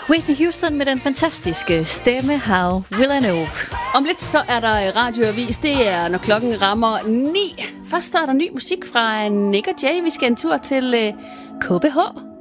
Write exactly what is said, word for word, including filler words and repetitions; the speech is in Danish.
Whitney Houston med den fantastiske stemme How Will I Know. Om lidt så er der radioavis. Det er, når klokken rammer ni. Først er der ny musik fra Nick og Jay. Vi skal en tur til K B H.